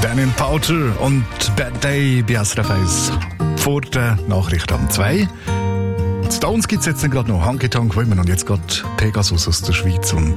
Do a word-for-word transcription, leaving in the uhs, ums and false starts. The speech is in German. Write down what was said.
Daniel Powter und Bad Day bei S R F eins. Vor der Nachricht um zwei. Die Stones gibt es jetzt gerade noch. Honky Tonk Women und jetzt geht Pegasus aus der Schweiz und